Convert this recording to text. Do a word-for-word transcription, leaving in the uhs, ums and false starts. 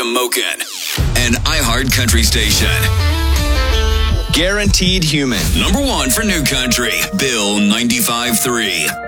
Moken, an iHeart country station. Guaranteed Human. Number one for New Country, Bill ninety-five point three.